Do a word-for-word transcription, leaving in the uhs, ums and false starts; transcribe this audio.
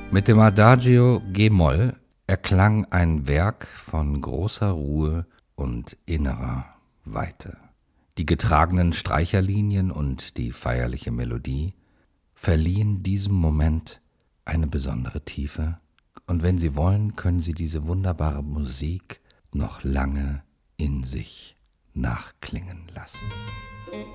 Mit dem Adagio G-Moll erklang ein Werk von großer Ruhe und innerer Weite. Die getragenen Streicherlinien und die feierliche Melodie verliehen diesem Moment eine besondere Tiefe, und wenn Sie wollen, können Sie diese wunderbare Musik noch lange in sich nachklingen lassen.